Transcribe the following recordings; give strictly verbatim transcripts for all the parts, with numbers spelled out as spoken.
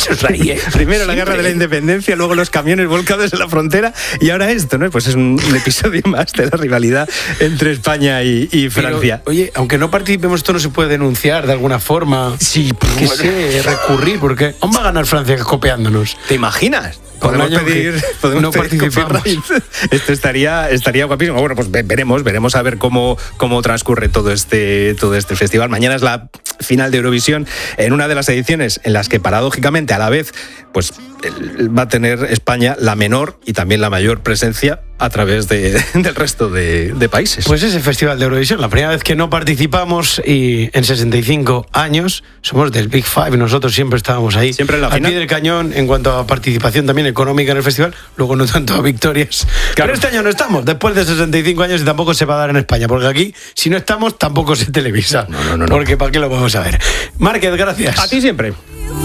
muchos ahí, ¿eh? Primero la Siempre. guerra de la independencia, luego los camiones volcados en la frontera y ahora esto, ¿no? Pues es un, un episodio más de la rivalidad entre España y, y Francia. Pero, oye, aunque no participemos, esto no se puede denunciar de alguna forma. Sí, que bueno. sé, recurrir, porque ¿cómo va a ganar Francia copiándonos? ¿Te imaginas? Por Podemos un año pedir, que podemos no pedir participamos. copyright. Esto estaría, estaría guapísimo. Bueno, pues ve- veremos, veremos a ver cómo, cómo transcurre todo este, todo este festival. Mañana es la final de Eurovisión, en una de las ediciones en las que paradójicamente a la vez pues va a tener España la menor y también la mayor presencia a través de, del resto de, de países. Pues ese Festival de Eurovisión, la primera vez que no participamos y en sesenta y cinco años somos del Big Five, nosotros siempre estábamos ahí. Siempre en la al final. pie del cañón en cuanto a participación también económica en el festival, luego no tanto a victorias. Claro. Pero este año no estamos, después de sesenta y cinco años y tampoco se va a dar en España, porque aquí si no estamos tampoco se televisa. No, no, no, no. Porque ¿para qué lo vamos a ver? Márquez, gracias. A ti siempre.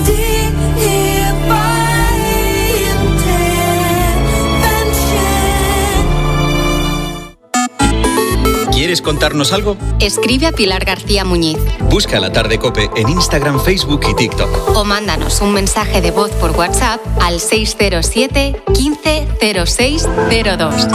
¿Quieres contarnos algo? Escribe a Pilar García Muñiz Busca La Tarde COPE en Instagram, Facebook y TikTok. o mándanos un mensaje de voz por WhatsApp al seis cero siete, quince, cero seis cero dos.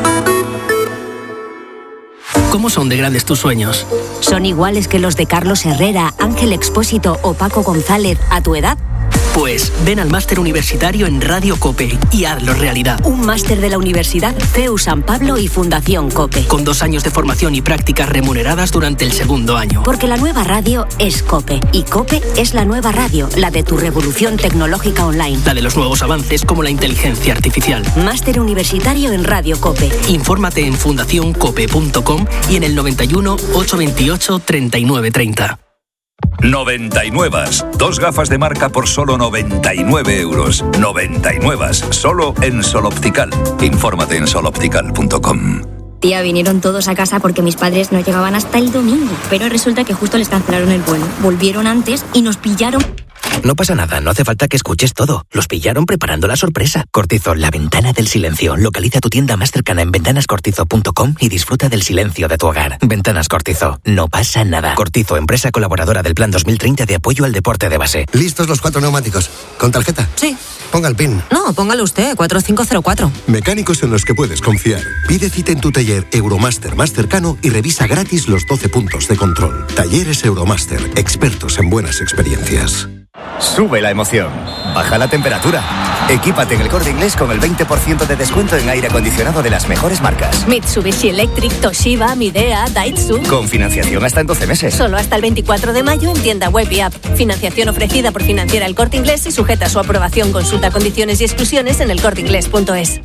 ¿Cómo son de grandes tus sueños? ¿Son iguales que los de Carlos Herrera, Ángel Expósito o Paco González a tu edad? Pues ven al máster universitario en Radio COPE y hazlo realidad. Un máster de la Universidad C E U San Pablo y Fundación COPE. Con dos años de formación y prácticas remuneradas durante el segundo año. Porque la nueva radio es COPE y COPE es la nueva radio, la de tu revolución tecnológica online. La de los nuevos avances como la inteligencia artificial. Máster universitario en Radio COPE. Infórmate en fundación cope punto com y en el noventa y uno, ochocientos veintiocho, treinta y nueve treinta. noventa y nueve. Dos gafas de marca por solo noventa y nueve euros. noventa y nueve. Solo en Sol Optical. Infórmate en sol optical punto com. Tía, vinieron todos a casa porque mis padres no llegaban hasta el domingo. Pero resulta que justo les cancelaron el vuelo. Volvieron antes y nos pillaron. No pasa nada, no hace falta que escuches todo. Los pillaron preparando la sorpresa. Cortizo, la ventana del silencio. Localiza tu tienda más cercana en ventanas cortizo punto com y disfruta del silencio de tu hogar. Ventanas Cortizo, no pasa nada. Cortizo, empresa colaboradora del Plan dos mil treinta de apoyo al deporte de base. ¿Listos los cuatro neumáticos? ¿Con tarjeta? Sí. Ponga el PIN. No, póngalo usted, cuatro cinco cero cuatro. Mecánicos en los que puedes confiar. Pide cita en tu taller Euromaster más cercano y revisa gratis los doce puntos de control. Talleres Euromaster, expertos en buenas experiencias. Sube la emoción, baja la temperatura. Equípate en el Corte Inglés con el veinte por ciento de descuento en aire acondicionado de las mejores marcas. Mitsubishi Electric, Toshiba, Midea, Daitsu. Con financiación hasta en doce meses. Solo hasta el veinticuatro de mayo en tienda web y app. Financiación ofrecida por Financiera El Corte Inglés y sujeta a su aprobación. Consulta condiciones y exclusiones en el corte inglés punto es.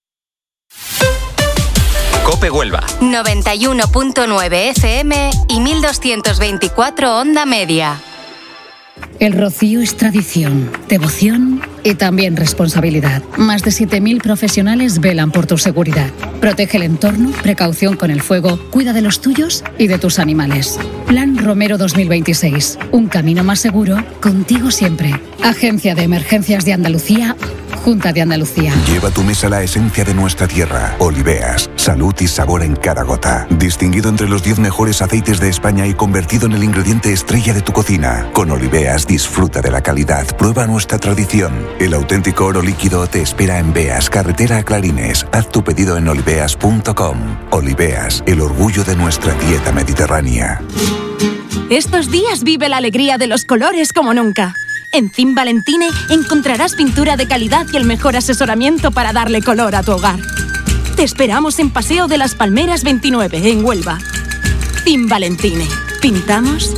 COPE Huelva. noventa y uno punto nueve F M y mil doscientos veinticuatro onda media. El rocío es tradición, devoción y también responsabilidad. Más de siete mil profesionales velan por tu seguridad. Protege el entorno, precaución con el fuego, cuida de los tuyos y de tus animales. Plan Romero dos mil veintiséis. Un camino más seguro, contigo siempre. Agencia de Emergencias de Andalucía, Junta de Andalucía. Lleva a tu mesa la esencia de nuestra tierra. Oliveas, salud y sabor en cada gota. Distinguido entre los diez mejores aceites de España y convertido en el ingrediente estrella de tu cocina. Con Oliveas disfruta de la calidad, prueba nuestra tradición. El auténtico oro líquido te espera en Beas, carretera a Clarines. Haz tu pedido en oliveas punto com. Oliveas, el orgullo de nuestra dieta mediterránea. Estos días vive la alegría de los colores como nunca. En Cim Valentine encontrarás pintura de calidad y el mejor asesoramiento para darle color a tu hogar. Te esperamos en Paseo de las Palmeras veintinueve, en Huelva. Cim Valentine. ¿Pintamos?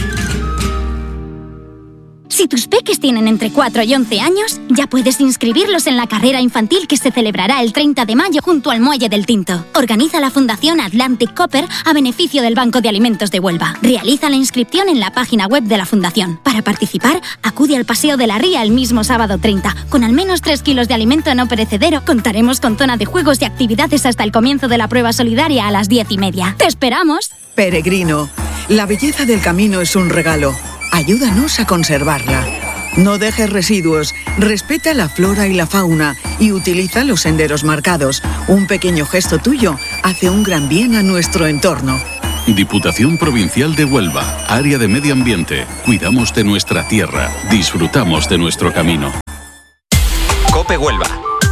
Si tus peques tienen entre cuatro y once años, ya puedes inscribirlos en la carrera infantil que se celebrará el treinta de mayo junto al Muelle del Tinto. Organiza la Fundación Atlantic Copper a beneficio del Banco de Alimentos de Huelva. Realiza la inscripción en la página web de la Fundación. Para participar, acude al Paseo de la Ría el mismo sábado treinta. Con al menos tres kilos de alimento no perecedero, contaremos con zona de juegos y actividades hasta el comienzo de la prueba solidaria a las diez y media. ¡Te esperamos! Peregrino, la belleza del camino es un regalo. Ayúdanos a conservarla. No dejes residuos, respeta la flora y la fauna y utiliza los senderos marcados. Un pequeño gesto tuyo hace un gran bien a nuestro entorno. Diputación Provincial de Huelva, Área de Medio Ambiente. Cuidamos de nuestra tierra, disfrutamos de nuestro camino. COPE Huelva.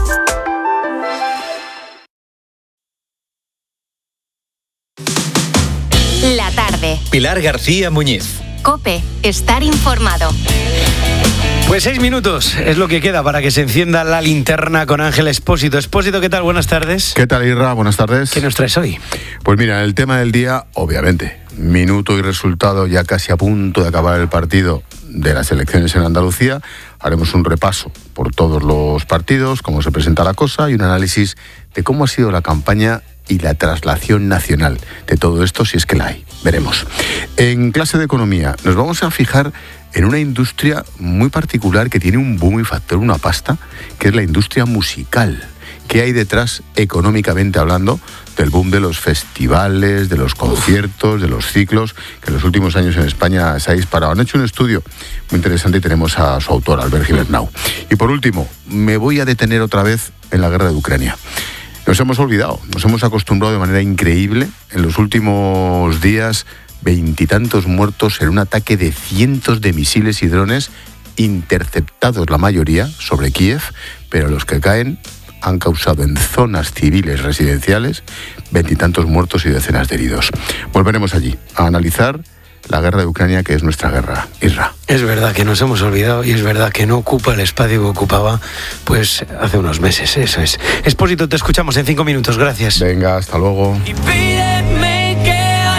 La tarde. Pilar García Muñiz. COPE. Estar informado. Pues seis minutos es lo que queda para que se encienda la linterna con Ángel Expósito. Expósito, ¿qué tal? Buenas tardes. ¿Qué tal, Irra? Buenas tardes. ¿Qué nos traes hoy? Pues mira, el tema del día, obviamente, minuto y resultado ya casi a punto de acabar el partido de las elecciones en Andalucía. Haremos un repaso por todos los partidos, cómo se presenta la cosa y un análisis de cómo ha sido la campaña y la traslación nacional de todo esto, si es que la hay. Veremos. En clase de economía nos vamos a fijar en una industria muy particular que tiene un boom y factor, una pasta, que es la industria musical. ¿Qué hay detrás, económicamente hablando, del boom de los festivales, de los conciertos, de los ciclos, que en los últimos años en España se ha disparado? Han hecho un estudio muy interesante y tenemos a su autor, Albert Gibernau. Y por último, me voy a detener otra vez en la guerra de Ucrania. Nos hemos olvidado, nos hemos acostumbrado de manera increíble en los últimos días, veintitantos muertos en un ataque de cientos de misiles y drones interceptados, la mayoría, sobre Kiev, pero los que caen han causado en zonas civiles residenciales veintitantos muertos y decenas de heridos. Volveremos allí a analizar la guerra de Ucrania, que es nuestra guerra, Isra. Es verdad que nos hemos olvidado y es verdad que no ocupa el espacio que ocupaba pues hace unos meses, eso es. Expósito, te escuchamos en cinco minutos, gracias. Venga, hasta luego. Y pídeme que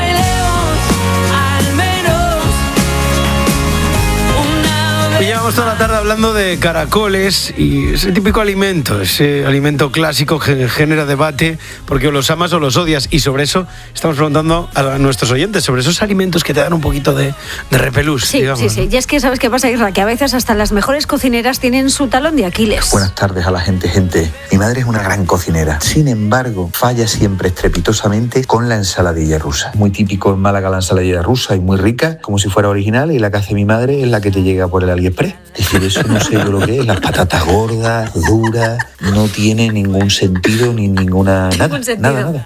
Y llevamos toda la tarde hablando de caracoles y ese típico alimento, ese alimento clásico que genera debate porque o los amas o los odias, y sobre eso estamos preguntando a nuestros oyentes, sobre esos alimentos que te dan un poquito de, de repelús. Sí, digamos, sí, sí. ¿no? Y es que sabes qué pasa, Isra, que a veces hasta las mejores cocineras tienen su talón de Aquiles. Buenas tardes a la gente, gente. Mi madre es una gran cocinera. Sin embargo, falla siempre estrepitosamente con la ensaladilla rusa. Muy típico en Málaga la ensaladilla rusa y muy rica, como si fuera original, y la que hace mi madre es la que te llega por el AliExpress. Es decir, eso no sé yo lo que es. Las patatas gordas, duras, no tiene ningún sentido ni ninguna... Nada, nada, nada.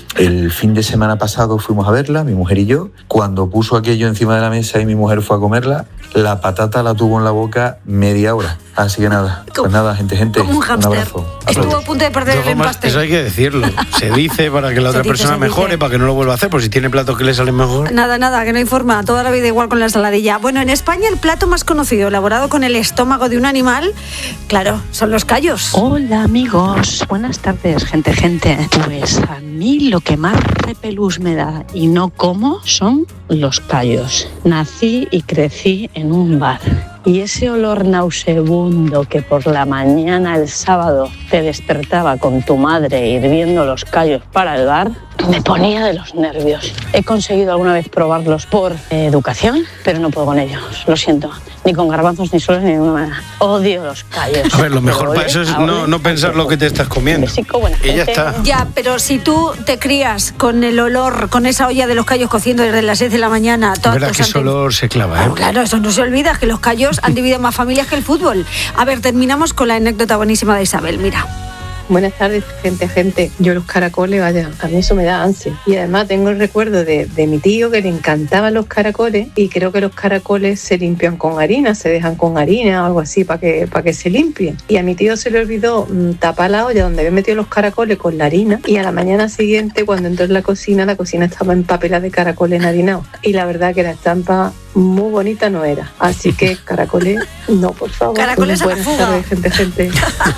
El fin de semana pasado fuimos a verla, mi mujer y yo. Cuando puso aquello encima de la mesa y mi mujer fue a comerla, la patata la tuvo en la boca media hora. Así que nada, pues nada, gente, gente. Como un hámster. Un abrazo. Estuvo a punto de perder el empaste. Eso hay que decirlo. Se dice para que la otra dice, persona se mejore, dice. para que no lo vuelva a hacer, por si tiene platos que le salen mejor. Nada, nada, que no hay forma. Toda la vida igual con la ensaladilla. Bueno, en España el plato más conocido, elaborado con el estómago de un animal, claro, son los callos. Hola, amigos. Buenas tardes, gente, gente. Pues a mí lo que más repelús me da y no como son los callos. Nací y crecí en un bar. Y ese olor nauseabundo que por la mañana el sábado te despertaba con tu madre hirviendo los callos para el bar, me ponía de los nervios. He conseguido alguna vez probarlos por eh, educación, pero no puedo con ellos, lo siento. Ni con garbanzos, ni soles, ni de ninguna manera. Odio los callos. A ver, lo mejor Ole, para eso es ole, no, no pensar lo que te estás comiendo. Y ya está. Ya, pero si tú te crías con el olor, con esa olla de los callos cociendo desde las seis de la mañana... Es verdad que ese olor se clava, ¿eh? Claro, eso no se olvida, que los callos han dividido más familias que el fútbol. A ver, terminamos con la anécdota buenísima de Isabel, mira. Buenas tardes, gente, gente. Yo los caracoles, vaya, a mí eso me da ansia. Y además tengo el recuerdo de, de mi tío que le encantaban los caracoles, y creo que los caracoles se limpian con harina, se dejan con harina o algo así para que, para que se limpien. Y a mi tío se le olvidó mmm, tapar la olla donde había metido los caracoles con la harina, y a la mañana siguiente, cuando entró en la cocina, la cocina estaba empapelada de caracoles enharinados. Y la verdad que la estampa muy bonita no era. Así que caracoles, no, por favor. Caracoles a la Buenas fuga. tardes, gente, gente.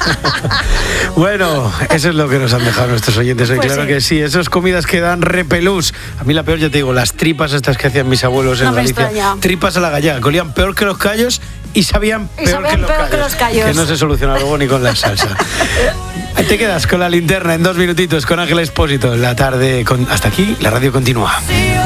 Bueno, eso es lo que nos han dejado nuestros oyentes hoy. Pues Claro sí. que sí, esas comidas que dan repelús. A mí la peor, ya te digo, las tripas estas que hacían mis abuelos en No me Galicia. extraña. Tripas a la gallega, que olían peor que los callos y sabían Y peor, sabían que, los peor que callos, los callos. que no se soluciona luego ni con la salsa. Ahí te quedas con la linterna en dos minutitos con Ángel Expósito. La tarde, con... hasta aquí, la radio continúa.